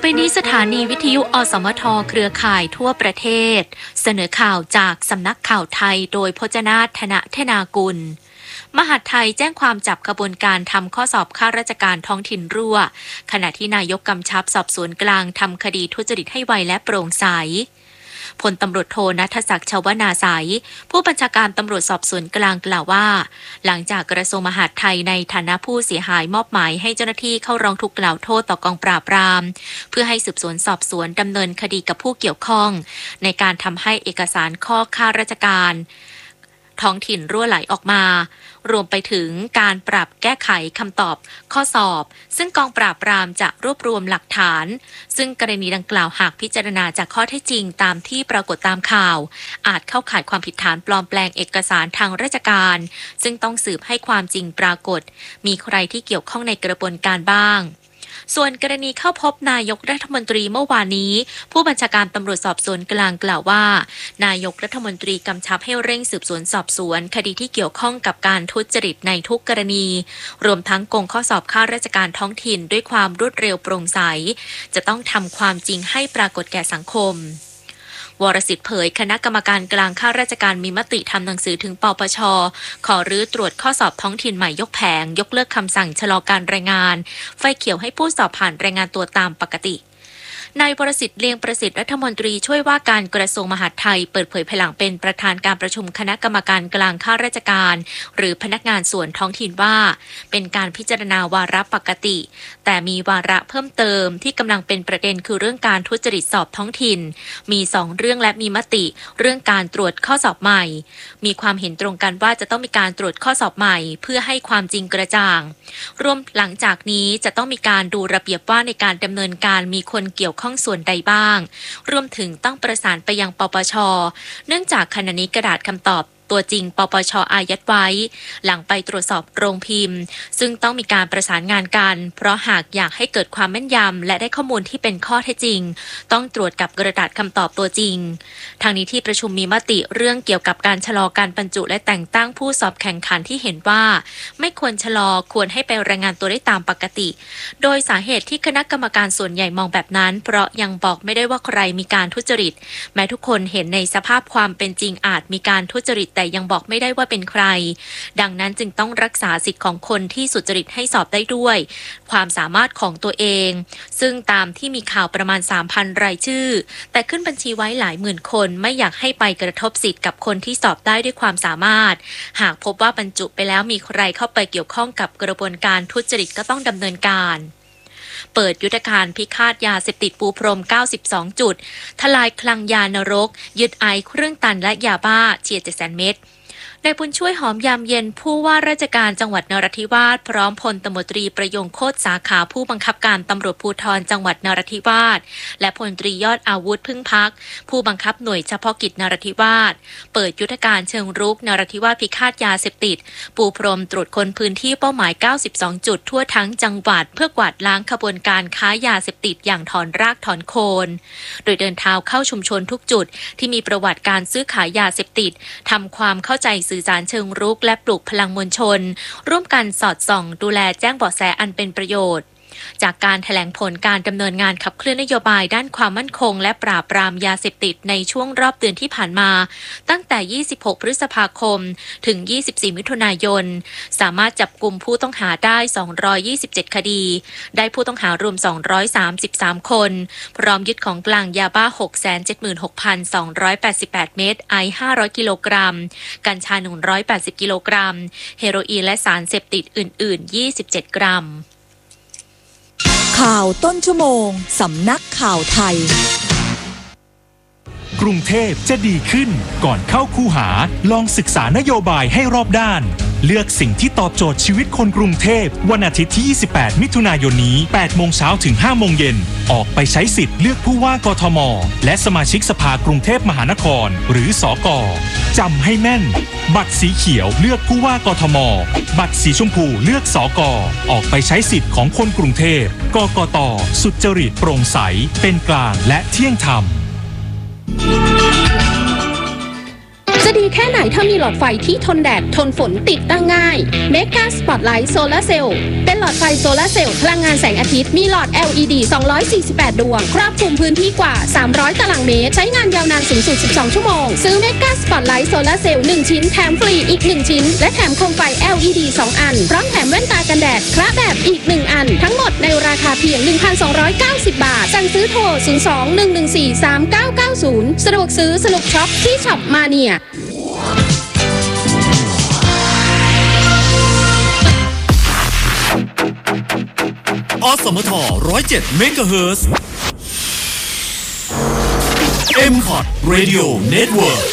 ไปนี้สถานีวิทยุอสมทเครือข่ายทั่วประเทศเสนอข่าวจากสำนักข่าวไทยโดยพจนาถ ธนเทนากุลมหาดไทยแจ้งความจับขบวนการทำข้อสอบข้าราชการท้องถิ่นรั่วขณะที่นายกกำชับสอบสวนกลางทำคดีทุจริตให้ไวและโปร่งใสพลตำรวจโทณัฐศักดิ์ ชวนาไสยผู้บัญชาการตำรวจสอบสวนกลางกล่าวว่าหลังจากกระทรวงมหาดไทยในฐานะผู้เสียหายมอบหมายให้เจ้าหน้าที่เข้าร้องทุกข์กล่าวโทษต่อกองปราบปรามเพื่อให้สืบสวนสอบสวนดำเนินคดีกับผู้เกี่ยวข้องในการทำให้เอกสารข้อข้าราชการท้องถิ่นรั่วไหลออกมารวมไปถึงการปรับแก้ไขคำตอบข้อสอบซึ่งกองปราบปรามจะรวบรวมหลักฐานซึ่งกรณีดังกล่าวหากพิจารณาจากข้อเท็จจริงตามที่ปรากฏตามข่าวอาจเข้าข่ายความผิดฐานปลอมแปลงเอกสารทางราชการซึ่งต้องสืบให้ความจริงปรากฏมีใครที่เกี่ยวข้องในกระบวนการบ้างส่วนกรณีเข้าพบนายกรัฐมนตรีเมื่อวานนี้ผู้บัญชาการตำรวจสอบสวนกลางกล่าวว่านายกรัฐมนตรีกำชับให้เร่งสืบสวนสอบสวนคดีที่เกี่ยวข้องกับการทุจริตในทุกกรณีรวมทั้งโกงข้อสอบข้าราชการท้องถิ่นด้วยความรวดเร็วโปร่งใสจะต้องทำความจริงให้ปรากฏแก่สังคมวรสิทธิ์เผยคณะกรรมการกลางข้าราชการมีมติทำหนังสือถึงปปช.ขอรื้อตรวจข้อสอบท้องถิ่นใหม่ยกแผงยกเลิกคำสั่งชะลอการรายงานไฟเขียวให้ผู้สอบผ่านรายงานตัวตามปกตินายวรสิทธิ์เลียงประสิทธิ์รัฐมนตรีช่วยว่าการกระทรวงมหาดไทยเปิดเผยภายหลังเป็นประธานการประชุมคณะกรรมการกลางข้าราชการหรือพนักงานส่วนท้องถิ่นว่าเป็นการพิจารณาวาระปกติแต่มีวาระเพิ่มเติมที่กำลังเป็นประเด็นคือเรื่องการทุจริตสอบท้องถิ่นมี2เรื่องและมีมติเรื่องการตรวจข้อสอบใหม่มีความเห็นตรงกันว่าจะต้องมีการตรวจข้อสอบใหม่เพื่อให้ความจริงกระจ่างรวมหลังจากนี้จะต้องมีการดูระเบียบว่าในการดำเนินการมีคนเกี่ยวข้องส่วนใดบ้างรวมถึงต้องประสานไปยังปปช.เนื่องจากขณะนี้กระดาษคำตอบตัวจริงปปช.อายัดไว้หลังไปตรวจสอบโรงพิมพ์ซึ่งต้องมีการประสานงานกันเพราะหากอยากให้เกิดความแม่นยำและได้ข้อมูลที่เป็นข้อเท็จจริงต้องตรวจกับกระดาษคำตอบตัวจริงทางนี้ที่ประชุมมีมติเรื่องเกี่ยวกับการชะลอการบรรจุและแต่งตั้งผู้สอบแข่งขันที่เห็นว่าไม่ควรชะลอควรให้ไปรายงานตัวได้ตามปกติโดยสาเหตุที่คณะกรรมการส่วนใหญ่มองแบบนั้นเพราะยังบอกไม่ได้ว่าใครมีการทุจริตแม้ทุกคนเห็นในสภาพความเป็นจริงอาจมีการทุจริตแต่ยังบอกไม่ได้ว่าเป็นใครดังนั้นจึงต้องรักษาสิทธิ์ของคนที่สุจริตให้สอบได้ด้วยความสามารถของตัวเองซึ่งตามที่มีข่าวประมาณ 3,000 รายชื่อแต่ขึ้นบัญชีไว้หลายหมื่นคนไม่อยากให้ไปกระทบสิทธิ์กับคนที่สอบได้ด้วยความสามารถหากพบว่าบรรจุไปแล้วมีใครเข้าไปเกี่ยวข้องกับกระบวนการทุจริตก็ต้องดำเนินการเปิดยุทธการพิฆาตยาเสพติดปูพรม92จุดทลายคลังยานรกยึดไอซ์เครื่องตันและยาบ้าเฉียด700,000 เม็ดนายบุญช่วยหอมยามเย็นผู้ว่าราชการจังหวัดนราธิวาสพร้อมพลตำรวจตรีประยงโคตรสาขาผู้บังคับการตำรวจภูธรจังหวัดนราธิวาสและพลตรียอดอาวุธพึ่งพักผู้บังคับหน่วยเฉพาะกิจนราธิวาสเปิดยุทธการเชิงรุกนราธิวาสพิฆาตยาเสพติดปูพรมตรวจคนพื้นที่เป้าหมาย92จุดทั่วทั้งจังหวัดเพื่อกวาดล้างขบวนการค้ายาเสพติดอย่างถอนรากถอนโคนโดยเดินเท้าเข้าชุมชนทุกจุดที่มีประวัติการซื้อขายยาเสพติดทำความเข้าใจสื่อสารเชิงรุกและปลุกพลังมวลชนร่วมกันสอดส่องดูแลแจ้งเบาะแสอันเป็นประโยชน์จากการแถลงผลการดำเนินงานขับเคลื่อนนโยบายด้านความมั่นคงและปราบปรามยาเสพติดในช่วงรอบเดือนที่ผ่านมาตั้งแต่26พฤษภาคมถึง24มิถุนายนสามารถจับกุมผู้ต้องหาได้227คดีได้ผู้ต้องหารวม233คนพร้อมยึดของกลางยาบ้า 676,288 เม็ดไอซ์500กิโลกรัมกัญชา180กิโลกรัมเฮโรอีนและสารเสพติดอื่นๆ27กรัมข่าวต้นชั่วโมงสำนักข่าวไทยกรุงเทพจะดีขึ้นก่อนเข้าคูหาลองศึกษานโยบายให้รอบด้านเลือกสิ่งที่ตอบโจทย์ชีวิตคนกรุงเทพวันอาทิตย์ที่28มิถุนายนนี้ 8 โมงเช้าถึง 5 โมงเย็นออกไปใช้สิทธิ์เลือกผู้ว่ากทมและสมาชิกสภากรุงเทพมหานครหรือสก.จำให้แม่นบัตรสีเขียวเลือกผู้ว่ากทมบัตรสีชมพูเลือกสก.ออกไปใช้สิทธิ์ของคนกรุงเทพกกต.สุจริตโปร่งใสเป็นกลางและเที่ยงธรรมจะดีแค่ไหนถ้ามีหลอดไฟที่ทนแดดทนฝนติดตั้งง่าย Mega Spotlight Solar Cell เป็นหลอดไฟโซลาร์เซลล์พลังงานแสงอาทิตย์มีหลอด LED 248 ดวงครอบคลุมพื้นที่กว่า300ตารางเมตรใช้งานยาวนานสูงสุด12ชั่วโมงซื้อ Mega Spotlight Solar Cell 1 ชิ้นแถมฟรีอีก1ชิ้นและแถมโคมไฟ LED 2 อันพร้อมแถมแว่นตากันแดดคละแบบอีก1อันทั้งหมดในราคาเพียง 1,290 บาทสั่งซื้อโทร 02-114-3990 สะดวกซื้อสนุกช็อปที่ช็อปมาเนียอสมท107 เมกะเฮิรตซ์ M-Pod Radio Network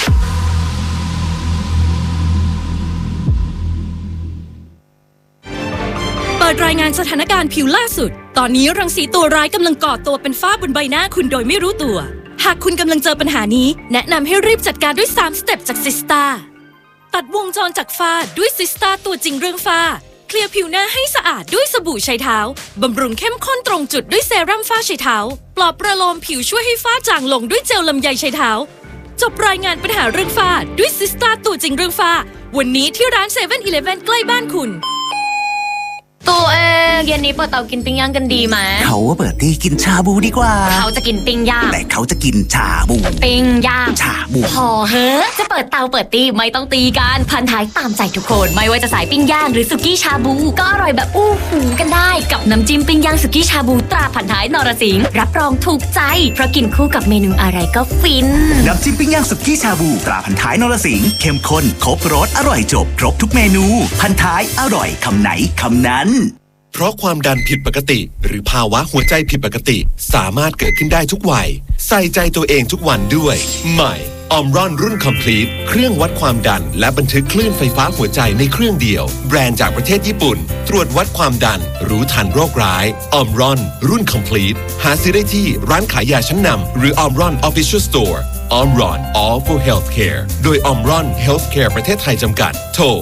เปิดรายงานสถานการณ์ผิวล่าสุดตอนนี้รังสีตัวร้ายกำลังก่อตัวเป็นฝ้าบนใบหน้าคุณโดยไม่รู้ตัวหากคุณกำลังเจอปัญหานี้แนะนำให้รีบจัดการด้วย3สเต็ปจากซิสตาตัดวงจรจากฝ้าด้วยซิสตาตัวจริงเรื่องฝ้าเคลียร์ผิวหน้าให้สะอาดด้วยสบู่ไชเท้าบำรุงเข้มข้นตรงจุดด้วยเซรั่มฝ้าไชเท้าปลอบประโลมผิวช่วยให้ฝ้าจางลงด้วยเจลลำไยไชเท้าจบรายงานปัญหาเรื่องฝ้าด้วยซิสตาตัวจริงเรื่องฝ้าวันนี้ที่ร้าน 7-Eleven ใกล้บ้านคุณตัวเองเย็นนี้เปิดเตากินปิ้งย่างกันดีไหมเขาว่าเปิดตีกินชาบูดีกว่าเขาจะกินปิ้งย่างแต่เขาจะกินชาบูปิ้งย่างชาบูพอเฮ้อจะเปิดเตาเปิดตีไม่ต้องตีกันพันท้ายตามใจทุกคนไม่ว่าจะสายปิ้งย่างหรือสุกี้ชาบูก็อร่อยแบบอู้หูกันได้กับน้ำจิ้มปิ้งย่างสุกี้ชาบูตราพันท้ายนรสิงห์รับรองถูกใจเพราะกินคู่กับเมนูอะไรก็ฟินน้ำจิ้มปิ้งย่างสุกี้ชาบูตราพันท้ายนรสิงห์เข้มข้นครบรสอร่อยจบครบทุกเมนูพันท้ายอร่อยคำไหนคำนั้นเพราะความดันผิดปกติหรือภาวะหัวใจผิดปกติสามารถเกิดขึ้นได้ทุกวัยใส่ใจตัวเองทุกวันด้วยใหม่ออมรอนรุ่น Complete เครื่องวัดความดันและบันทึกคลื่นไฟฟ้าหัวใจในเครื่องเดียวแบรนด์จากประเทศญี่ปุ่นตรวจวัดความดันรู้ทันโรคร้ายออมรอนรุ่น Complete หาซื้อได้ที่ร้านขายยาชั้นนำหรือออมรอน Official Store ออมรอน All for Healthcare โดยออมรอน Healthcare ประเทศไทยจำกัดโทร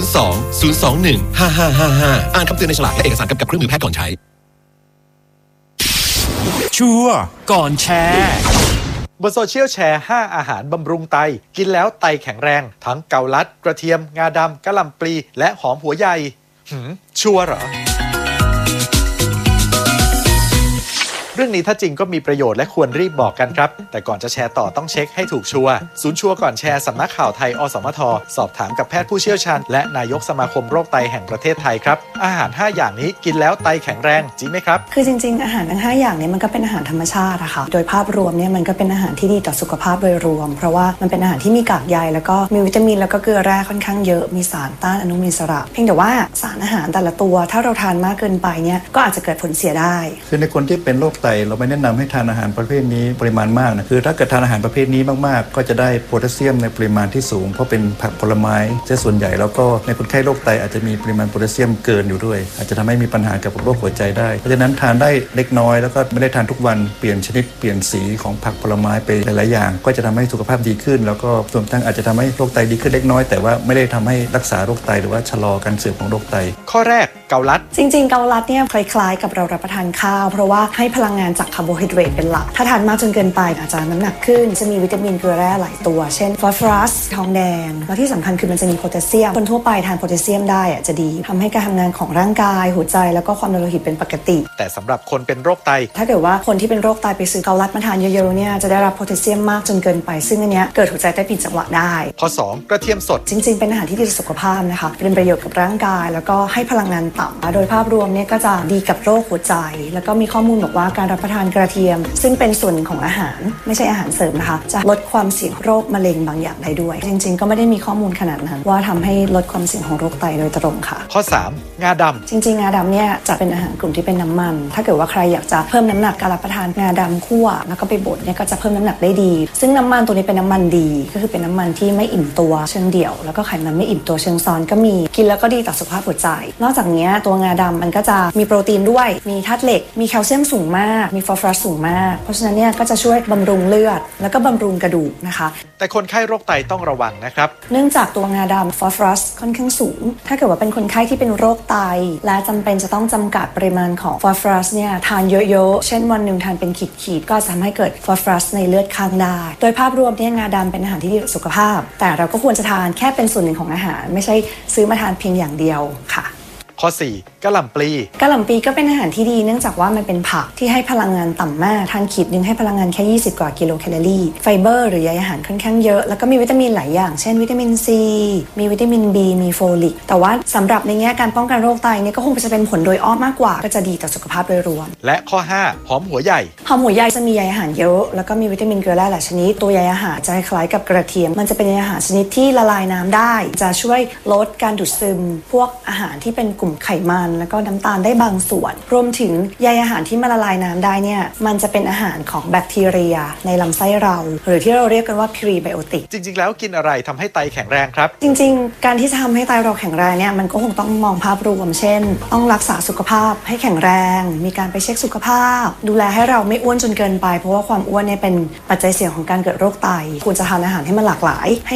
02-021-5555 อ่านคำเตือนในฉลากและเอกสารกับเครื่องมือแพทย์ก่อนใช้ชัวร์ก่อนแชร์บนโซเชียลแชร์5อาหารบำรุงไตกินแล้วไตแข็งแรงทั้งเกาลัดกระเทียมงาดำกะหล่ำปลีและหอมหัวใหญ่ชัวร์เหรอเรื่องนี้ถ้าจริงก็มีประโยชน์และควรรีบบอกกันครับแต่ก่อนจะแชร์ต่อต้องเช็คให้ถูกชัวร์ศูนย์ชัวร์ก่อนแชร์สำนักข่าวไทยอสมทสอบถามกับแพทย์ผู้เชี่ยวชาญและนายกสมาคมโรคไตแห่งประเทศไทยครับอาหาร5อย่างนี้กินแล้วไตแข็งแรงจริงไหมครับคือจริงๆอาหารทั้ง5อย่างนี้มันก็เป็นอาหารธรรมชาติอะค่ะโดยภาพรวมเนี่ยมันก็เป็นอาหารที่ดีต่อสุขภาพโดยรวมเพราะว่ามันเป็นอาหารที่มีกากใยแล้วก็มีวิตามินแล้วก็เกลือแร่ค่อนข้างเยอะมีสารต้านอนุมูลอิสระเพียงแต่ว่าสารอาหารแต่ละตัวถ้าเราทานมากเกินไปเนี่ยก็อาจจะเกิดผลเสียได้คือในคนที่เป็นโรคไตเราไม่แนะนำให้ทานอาหารประเภทนี้ปริมาณมากนะคือถ้าเกิดทานอาหารประเภทนี้มากๆก็จะได้โพแทสเซียมในปริมาณที่สูงเพราะเป็นผักผลไม้ซะส่วนใหญ่แล้วก็ในคนไข้โรคไตอาจจะมีปริมาณโพแทสเซียมเกินอยู่ด้วยอาจจะทำให้มีปัญหากับโรคหัวใจได้เพราะฉะนั้นทานได้เล็กน้อยแล้วก็ไม่ได้ทานทุกวันเปลี่ยนชนิดเปลี่ยนสีของผักผลไม้ไปหลายๆอย่างก็จะทำให้สุขภาพดีขึ้นแล้วก็รวมทั้งอาจจะทำให้โรคไตดีขึ้นเล็กน้อยแต่ว่าไม่ได้ทำให้รักษาโรคไตหรือว่าชะลอการเสื่อมของโรคไตข้อแรกเกาลัดจริงๆเกาลัดเนี่ยคล้ายๆกับเรารับประทานข้าวเพราะว่าให้พลังงานจากคาร์โบไฮเดรตเป็นหลักถ้าทานมากจนเกินไปอาจจะน้ำหนักขึ้นจะมีวิตามินเกลือแร่หลายตัวเช่นฟอสฟอรัสทองแดงและที่สำคัญคือมันจะมีโพแทสเซียมคนทั่วไปทานโพแทสเซียมได้จะดีทำให้การทำงานของร่างกายหัวใจแล้วก็ความดันโลหิตเป็นปกติแต่สำหรับคนเป็นโรคไตถ้าเกิดว่าคนที่เป็นโรคไตไปซื้อเกาลัดมาทานเยอะๆเนี่ยจะได้รับโพแทสเซียมมากจนเกินไปซึ่งอันเนี้ยเกิดหัวใจเต้นผิดจังหวะได้ข้อ2กระเทียมสดจริงๆเป็นอาหารที่ดีต่อสุขภาพนะคะเป็นประโยชน์กับร่างกายแล้วก็ให้พลังงานต่ำโดยภาพรวมเนี่ยก็จะดีกับโรคหัวใจแล้วก็มีข้อมูลบอกว่าการรับประทานกระเทียมซึ่งเป็นส่วนหนึ่งของอาหารไม่ใช่อาหารเสริมนะคะจะลดความเสี่ยงโรคมะเร็งบางอย่างได้ด้วยจริงๆก็ไม่ได้มีข้อมูลขนาดนั้นว่าทำให้ลดความเสี่ยงของโรคไตโดยตรงค่ะข้อ3งาดำจริงๆงาดำเนี่ยจะเป็นอาหารกลุ่มที่เป็นน้ำมันถ้าเกิดว่าใครอยากจะเพิ่มน้ำหนักการรับประทานงาดำคั่วแล้วก็ไปบดเนี่ยก็จะเพิ่มน้ำหนักได้ดีซึ่งน้ำมันตัวนี้เป็นน้ำมันดีก็คือเป็นน้ำมันที่ไม่อิ่มตัวเชิงเดี่ยวแล้วก็ไขมันไม่อิ่มตัวเชิงซ้อนก็มีกินแล้วก็ดีต่อสุขภาพหัวใจนอกจากนี้นี้ตัวงาดำมันก็จะมีโปรตีนด้วยมีธาตุเหล็กมีแคลเซียมสูงมากมีฟอสฟอรัสสูงมากเพราะฉะนั้นเนี่ยก็จะช่วยบำรุงเลือดแล้วก็บำรุงกระดูกนะคะแต่คนไข้โรคไตต้องระวังนะครับเนื่องจากตัวงาดำฟอสฟอรัสค่อนข้างสูงถ้าเกิดว่าเป็นคนไข้ที่เป็นโรคไตและจำเป็นจะต้องจำกัดปริมาณของฟอสฟอรัสเนี่ยทานเยอะๆเช่นวันหนึ่งทานเป็นขีดๆก็ทำให้เกิดฟอสฟอรัสในเลือดข้างได้โดยภาพรวมเนี่ยงาดำเป็นอาหารที่ดีต่อสุขภาพแต่เราก็ควรจะทานแค่เป็นส่วนหนึ่งของอาหารไม่ใช่ซื้อมาทานเพียงอย่างเดียวค่ะข้อ 4 กะหล่ำปลีกะหล่ำปลีก็เป็นอาหารที่ดีเนื่องจากว่ามันเป็นผักที่ให้พลังงานต่ำมากทานขีดนึงให้พลังงานแค่20กว่ากิโลแคลอรี่ไฟเบอร์หรือใยอาหารค่อนข้างเยอะแล้วก็มีวิตามินหลายอย่างเช่นวิตามินซีมีวิตามิน B มีโฟลิกแต่ว่าสำหรับในแง่การป้องกันโรคไตเนี่ยก็คงจะเป็นผลโดยอ้อมมากกว่าก็จะดีต่อสุขภาพโดยรวมและข้อ 5 หอมหัวใหญ่หอมหัวใหญ่จะมีใยอาหารเยอะแล้วก็มีวิตามินเกลือแร่หลายชนิดตัวใยอาหารจะคล้ายกับกระเทียมมันจะเป็นใยอาหารชนิดที่ละลายน้ำได้จะช่วยลดการดูดซึมพวกอาหารที่เป็นกลุ่มไขมันแล้วก็น้ำตาลได้บางส่วนรวมถึงใยอาหารที่มันละลายน้ำได้เนี่ยมันจะเป็นอาหารของแบคทีเรียในลำไส้เราหรือที่เราเรียกกันว่าพรีไบโอติกจริงๆแล้วกินอะไรทำให้ไตแข็งแรงครับจริงๆการที่จะทำให้ไตเราแข็งแรงเนี่ยมันก็คงต้องมองภาพรวมเช่นต้องรักษาสุขภาพให้แข็งแรงมีการไปเช็คสุขภาพดูแลให้เราไม่อ้วนจนเกินไปเพราะว่าความอ้วนเนี่ยเป็นปัจจัยเสี่ยงของการเกิดโรคไตควรจะทานอาหารให้มันหลากหลายให้